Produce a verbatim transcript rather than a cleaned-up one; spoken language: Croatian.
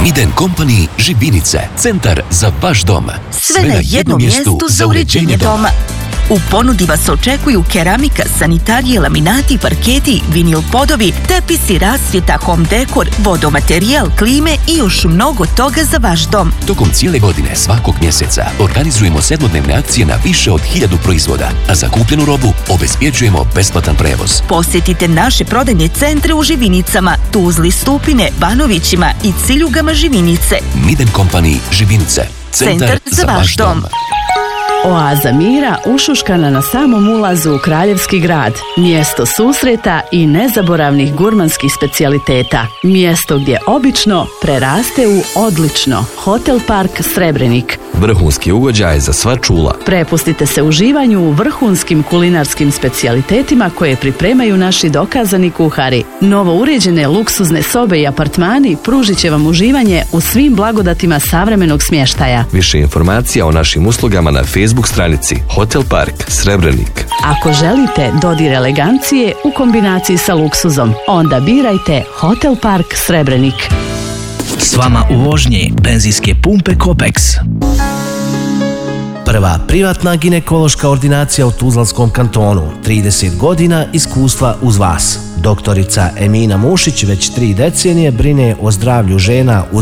Miden Company Žibinice, centar za vaš dom. Sve na jednom mjestu za uređenje doma. U ponudi vas očekuju keramika, sanitarije, laminati, parketi, vinil podovi, tepisi, rasvjeta, home dekor, vodomaterijal, klime i još mnogo toga za vaš dom. Tokom cijele godine svakog mjeseca organizujemo sedmodnevne akcije na više od hiljadu proizvoda, a za kupljenu robu obezbjeđujemo besplatan prevoz. Posjetite naše prodajne centre u Živinicama, Tuzli, Stupine, Banovićima i Ciljugama Živinice. Miden Company Živinice, centar, Centar za vaš dom. Oaza mira ušuškana na samom ulazu u Kraljevski grad. Mjesto susreta i nezaboravnih gurmanskih specijaliteta. Mjesto gdje obično preraste u odlično. Hotel Park Srebrenik. Vrhunski ugođaj za sva čula. Prepustite se uživanju u vrhunskim kulinarskim specijalitetima koje pripremaju naši dokazani kuhari. Novo uređene luksuzne sobe i apartmani pružit će vam uživanje u svim blagodatima savremenog smještaja. Više informacija o našim uslugama na Facebook stranici Hotel Park Srebrenik. Ako želite dodir elegancije u kombinaciji sa luksuzom, onda birajte Hotel Park Srebrenik. S vama u vožnji benzinske pumpe Kopex. Prva privatna ginekološka ordinacija u Tuzlanskom kantonu. trideset godina iskustva uz vas. Doktorica Emina Mušić već tri decenije brine o zdravlju žena uz